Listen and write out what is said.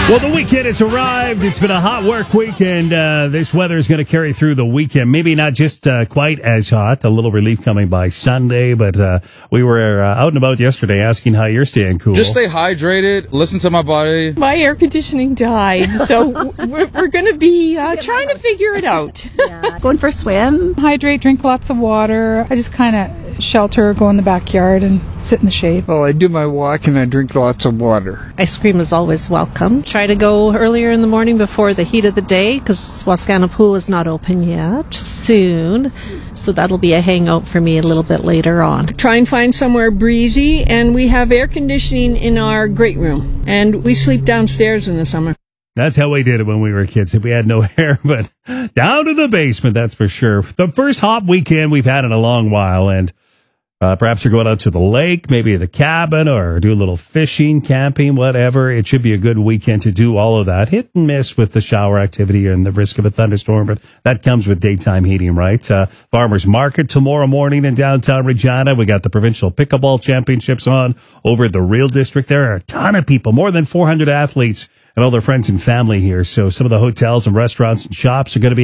Well, the weekend has arrived. It's been a hot work week, and this weather is going to carry through the weekend. Maybe not just quite as hot. A little relief coming by Sunday, but we were out and about yesterday asking how you're staying cool. Just stay hydrated. Listen to my body. My air conditioning died, so we're going to be trying to figure it out. Yeah. Going for a swim. Hydrate, drink lots of water. I just kind of shelter, go in the backyard and sit in the shade. Well, I do my walk and I drink lots of water. Ice cream is always welcome. Try to go earlier in the morning before the heat of the day because Wascana Pool is not open yet. Soon. So that'll be a hangout for me a little bit later on. Try and find somewhere breezy, and we have air conditioning in our great room, and we sleep downstairs in the summer. That's how we did it when we were kids. We had no air, but down to the basement, that's for sure. The first hot weekend we've had in a long while, and perhaps you're going out to the lake, maybe the cabin, or do a little fishing, camping, whatever. It should be a good weekend to do all of that. Hit and miss with the shower activity and the risk of a thunderstorm, but that comes with daytime heating, right? Farmers Market tomorrow morning in downtown Regina. We got the Provincial Pickleball Championships on over at the Real District. There are a ton of people, more than 400 athletes and all their friends and family here. So some of the hotels and restaurants and shops are going to be